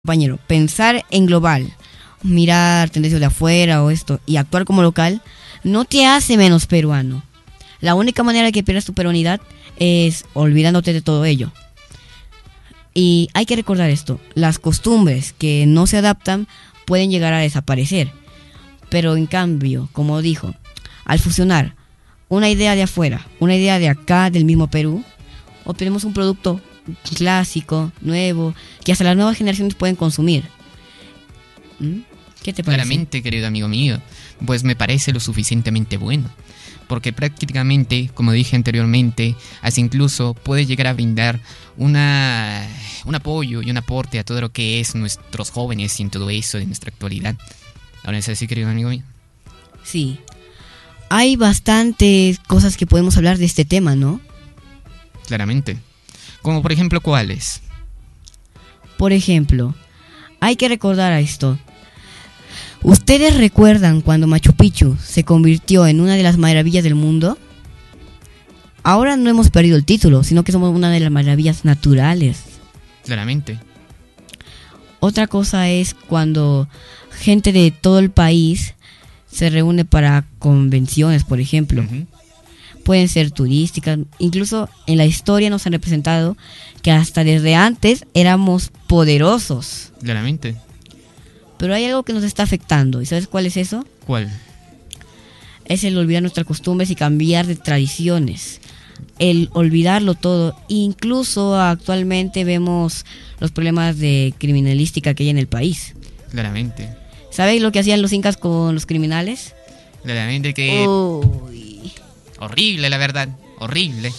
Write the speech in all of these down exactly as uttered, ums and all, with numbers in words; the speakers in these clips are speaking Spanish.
compañero, pensar en global, mirar tendencias de afuera o esto y actuar como local no te hace menos peruano. La única manera de que pierdas tu peruanidad es olvidándote de todo ello. Y hay que recordar esto, las costumbres que no se adaptan pueden llegar a desaparecer. Pero en cambio, como dijo, al fusionar una idea de afuera, una idea de acá, del mismo Perú, obtenemos un producto clásico, nuevo, que hasta las nuevas generaciones pueden consumir. ¿Mm? ¿Qué te parece? Claramente, querido amigo mío, pues me parece lo suficientemente bueno. Porque prácticamente, como dije anteriormente, hasta incluso puede llegar a brindar una, un apoyo y un aporte a todo lo que es nuestros jóvenes y en todo eso de nuestra actualidad. ¿Ahora es así, querido amigo mío? Sí. Hay bastantes cosas que podemos hablar de este tema, ¿no? Claramente. Como por ejemplo, ¿cuáles? Por ejemplo, hay que recordar a esto. ¿Ustedes recuerdan cuando Machu Picchu se convirtió en una de las maravillas del mundo? Ahora no hemos perdido el título, sino que somos una de las maravillas naturales. Claramente. Otra cosa es cuando gente de todo el país se reúne para convenciones, por ejemplo. Uh-huh. Pueden ser turísticas, incluso en la historia nos han representado que hasta desde antes éramos poderosos. Claramente. Pero hay algo que nos está afectando, ¿y sabes cuál es eso? ¿Cuál? Es el olvidar nuestras costumbres y cambiar de tradiciones. El olvidarlo todo. Incluso actualmente vemos los problemas de criminalística que hay en el país. Claramente. ¿Sabéis lo que hacían los incas con los criminales? Claramente que... Uy. Horrible, la verdad. Horrible.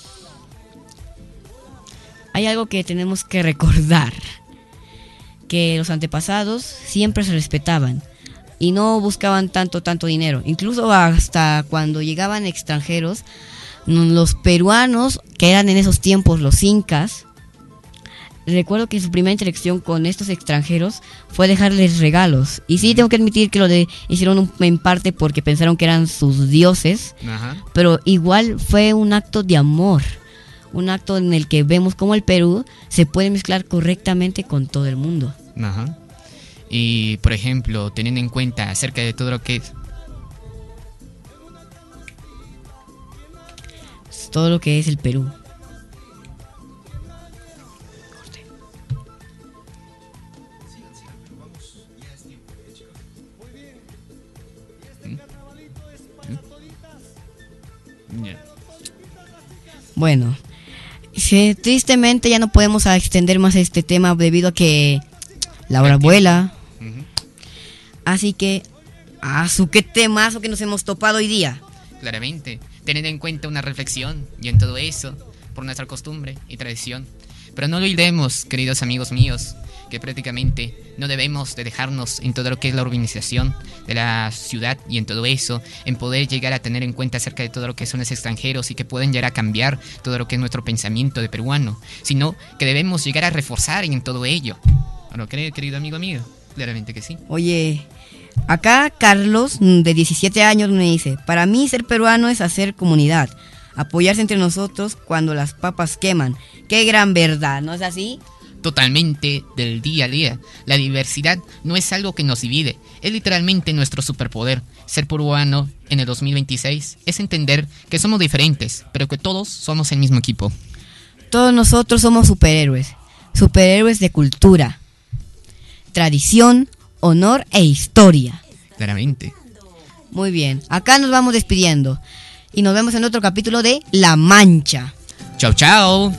Hay algo que tenemos que recordar. Que los antepasados siempre se respetaban y no buscaban tanto, tanto dinero. Incluso hasta cuando llegaban extranjeros, los peruanos, que eran en esos tiempos los incas, recuerdo que su primera interacción con estos extranjeros fue dejarles regalos. Y sí, tengo que admitir que lo de, hicieron un, en parte porque pensaron que eran sus dioses. Ajá. Pero igual fue un acto de amor. Un acto en el que vemos cómo el Perú se puede mezclar correctamente con todo el mundo. Ajá. Y, por ejemplo, teniendo en cuenta acerca de todo lo que es... Todo lo que es el Perú. ¿Mm? ¿Mm? Bueno, sí, tristemente ya no podemos extender más este tema debido a que la hora vuela. Uh-huh. Así que, ¡ah, su qué temazo que nos hemos topado hoy día! Claramente, teniendo en cuenta una reflexión y en todo eso, por nuestra costumbre y tradición. Pero no lo olvidemos, queridos amigos míos, que prácticamente no debemos de dejarnos en todo lo que es la urbanización de la ciudad y en todo eso, en poder llegar a tener en cuenta acerca de todo lo que son los extranjeros y que pueden llegar a cambiar todo lo que es nuestro pensamiento de peruano, sino que debemos llegar a reforzar en todo ello. ¿No lo cree, querido amigo mío? Claramente que sí. Oye, acá Carlos, de diecisiete años, me dice: para mí ser peruano es hacer comunidad, apoyarse entre nosotros cuando las papas queman. ¡Qué gran verdad! ¿No es así? Totalmente del día a día. La diversidad no es algo que nos divide, es literalmente nuestro superpoder. Ser peruano en el dos mil veintiséis es entender que somos diferentes, pero que todos somos el mismo equipo. Todos nosotros somos superhéroes, superhéroes de cultura, tradición, honor e historia. Claramente. Muy bien, acá nos vamos despidiendo y nos vemos en otro capítulo de La Mancha. Chao, chao.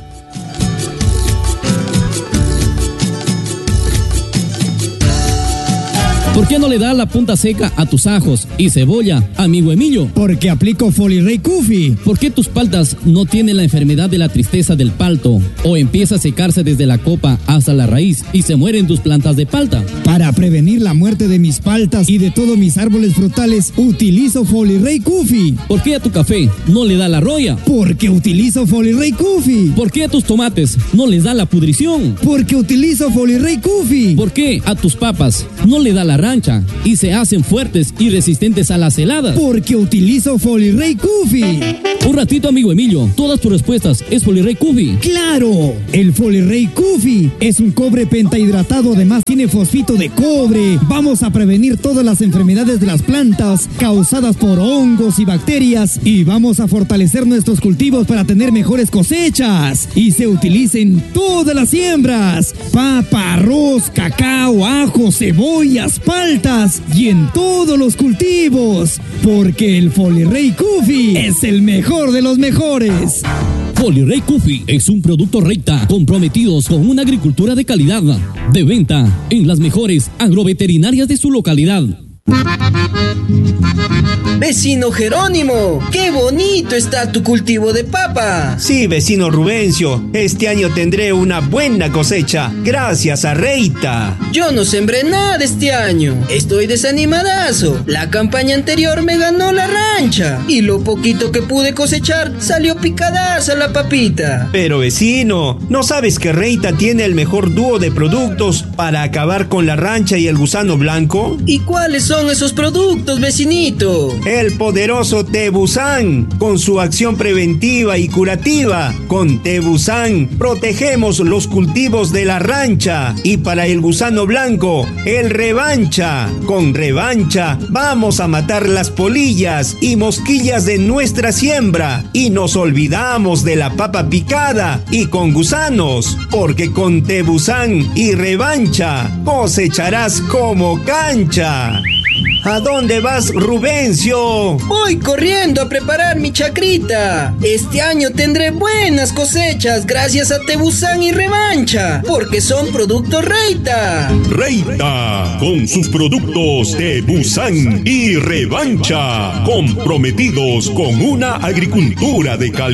¿Por qué no le das la punta seca a tus ajos y cebolla, amigo Emilio? Porque aplico Folirey Kufi. ¿Por qué tus paltas no tienen la enfermedad de la tristeza del palto? ¿O empieza a secarse desde la copa hasta la raíz y se mueren tus plantas de palta? Para prevenir la muerte de mis paltas y de todos mis árboles frutales, utilizo Folirey Kufi. ¿Por qué a tu café no le da la roya? Porque utilizo Folirey Kufi. ¿Por qué a tus tomates no les da la pudrición? Porque utilizo Folirey Kufi. ¿Por qué a tus papas no le da la rancha y se hacen fuertes y resistentes a las heladas. Porque utilizo Folirey Coffee. Un ratito, amigo Emilio, todas tus respuestas es Folirey Coffee. ¡Claro! El Folirey Coffee es un cobre pentahidratado, además tiene fosfito de cobre. Vamos a prevenir todas las enfermedades de las plantas causadas por hongos y bacterias y vamos a fortalecer nuestros cultivos para tener mejores cosechas. Y se utiliza en todas las siembras: papa, arroz, cacao, ajo, cebollas, paltas y en todos los cultivos. Porque el Folirey Coffee es el mejor de los mejores. Folirey Coffee es un producto Reita, comprometidos con una agricultura de calidad. De venta en las mejores agroveterinarias de su localidad. Vecino Jerónimo, qué bonito está tu cultivo de papa. Sí, vecino Rubencio, este año tendré una buena cosecha, gracias a Reita. Yo no sembré nada este año, estoy desanimadazo. La campaña anterior me ganó la rancha y lo poquito que pude cosechar salió picadaza la papita. Pero vecino, ¿no sabes que Reita tiene el mejor dúo de productos para acabar con la rancha y el gusano blanco? ¿Y cuáles son esos productos, vecinito? El poderoso Tebuzán, con su acción preventiva y curativa. Con Tebuzán protegemos los cultivos de la rancha. Y para el gusano blanco, el Revancha. Con Revancha vamos a matar las polillas y mosquillas de nuestra siembra. Y nos olvidamos de la papa picada y con gusanos, porque con Tebuzán y Revancha cosecharás como cancha. ¿A dónde vas, Rubencio? Voy corriendo a preparar mi chacrita. Este año tendré buenas cosechas gracias a Tebuzán y Revancha, porque son productos Reita. Reita, con sus productos Tebuzán y Revancha, comprometidos con una agricultura de calidad.